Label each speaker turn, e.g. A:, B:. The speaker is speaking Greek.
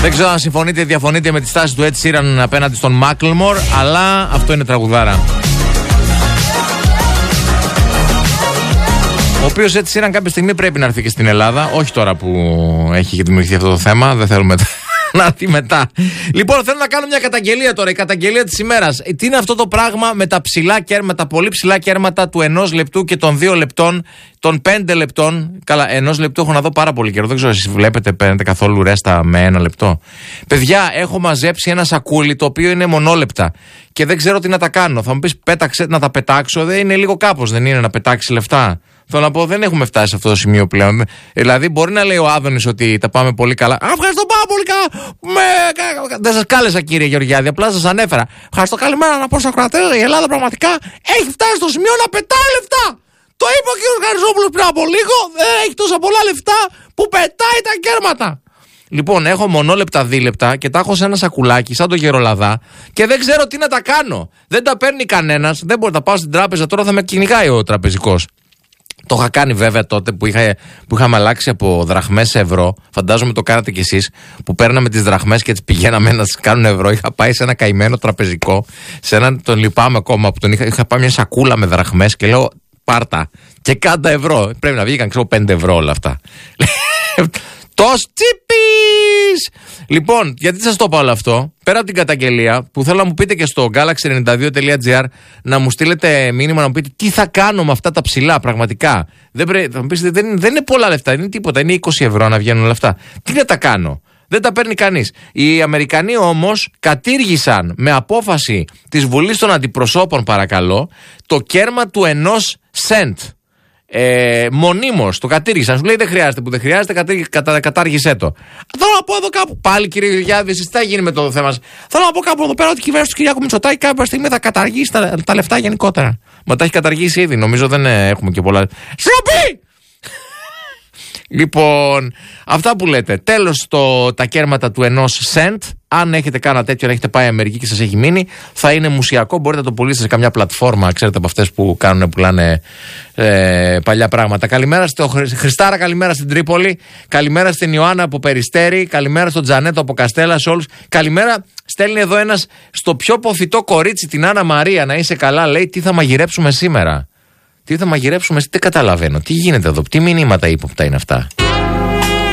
A: Δεν ξέρω αν συμφωνείτε ή διαφωνείτε με τη στάση του Ed Sheeran απέναντι στον Macklemore, αλλά αυτό είναι τραγουδάρα. Ο οποίος Ed Sheeran κάποια στιγμή πρέπει να έρθει και στην Ελλάδα. Όχι τώρα που έχει δημιουργηθεί αυτό το θέμα. Δεν θέλουμε να έρθει μετά. Λοιπόν, θέλω να κάνω μια καταγγελία τώρα. Η καταγγελία της ημέρας. Τι είναι αυτό το πράγμα με τα ψηλά κέρματα, τα πολύ ψηλά κέρματα του 1 λεπτού και των 2 λεπτών, των 5 λεπτών. Καλά, 1 λεπτού έχω να δω πάρα πολύ καιρό. Δεν ξέρω εσείς βλέπετε, παίρνετε καθόλου ρέστα με 1 λεπτό. Παιδιά, έχω μαζέψει ένα σακούλι το οποίο είναι μονόλεπτα και δεν ξέρω τι να τα κάνω. Θα μου πεις, πέταξε να τα πετάξω. Δεν είναι λίγο κάπως, δεν είναι να πετάξει λεφτά? Θέλω να πω, δεν έχουμε φτάσει σε αυτό το σημείο πλέον. Δηλαδή, μπορεί να λέει ο Άδωνης ότι τα πάμε πολύ καλά. Ευχαριστώ πάρα πολύ καλά. Δεν σας κάλεσα, κύριε Γεωργιάδη, απλά σας ανέφερα. Ευχαριστώ, καλημέρα να πω στους ακροατές. Η Ελλάδα πραγματικά έχει φτάσει στο σημείο να πετάει λεφτά. Το είπε ο κύριος Χαριζόπουλος πριν από λίγο. Δεν έχει τόσα πολλά λεφτά που πετάει τα κέρματα. Λοιπόν, έχω μονόλεπτα, δίλεπτα και τα έχω σε ένα σακουλάκι, σαν το γερολαδά, και δεν ξέρω τι να τα κάνω. Δεν τα παίρνει κανένας. Δεν μπορεί να πάω στην τράπεζα, τώρα θα με κυνηγάει ο τραπεζικός. Το είχα κάνει βέβαια τότε που είχαμε αλλάξει από δραχμές σε ευρώ. Φαντάζομαι το κάνατε κι εσείς. Που παίρναμε τις δραχμές και τις πηγαίναμε να τις κάνουν ευρώ. Είχα πάει σε ένα καημένο τραπεζικό. Σε έναν, τον λυπάμαι ακόμα που τον είχα πάει μια σακούλα με δραχμές και λέω πάρτα. Και κάντα ευρώ. Πρέπει να βγήκαν, ξέρω, 5 ευρώ όλα αυτά. Το τσίπης! Λοιπόν, γιατί σας το είπα όλο αυτό? Πέρα από την καταγγελία, που θέλω να μου πείτε και στο galaxy92.gr να μου στείλετε μήνυμα να μου πείτε τι θα κάνω με αυτά τα ψηλά, πραγματικά. Θα μου πείτε, δεν είναι πολλά λεφτά, δεν είναι τίποτα, είναι 20 ευρώ να βγαίνουν όλα αυτά. Τι να τα κάνω? Δεν τα παίρνει κανείς. Οι Αμερικανοί όμως κατήργησαν με απόφαση της Βουλής των Αντιπροσώπων, παρακαλώ, το κέρμα του 1 cent. Μονίμως το κατήργησαν. Σου λέει δεν χρειάζεται, που δεν χρειάζεται, κατάργησέ το. Θέλω να πω εδώ κάπου πάλι, κύριε Γεωργιάδη, εσείς τι θα γίνει με το θέμα σας? Θέλω να πω κάπου εδώ πέρα ότι η κυβέρνηση του Κυριάκου Μητσοτάκη κάποια στιγμή θα καταργήσει τα λεφτά γενικότερα. Μα τα έχει καταργήσει ήδη. Νομίζω δεν έχουμε και πολλά. Σιωπή! Λοιπόν, αυτά που λέτε. Τέλος τα κέρματα του 1 cent. Αν έχετε κάνα τέτοιο, αν έχετε πάει Αμερική και σας έχει μείνει, θα είναι μουσιακό. Μπορείτε να το πουλήσετε σε καμιά πλατφόρμα, ξέρετε, από αυτές που πουλάνε παλιά πράγματα. Καλημέρα στο Χριστάρα, καλημέρα στην Τρίπολη. Καλημέρα στην Ιωάννα από Περιστέρη. Καλημέρα στον Τζανέτο από Καστέλα, σε όλους. Καλημέρα, στέλνει εδώ ένας στο πιο ποθητό κορίτσι, την Άννα Μαρία. Να είσαι καλά, λέει, τι θα μαγειρέψουμε σήμερα? Τι θα μαγειρέψουμε, δεν καταλαβαίνω. Τι γίνεται εδώ, τι μηνύματα ύποπτα είναι αυτά?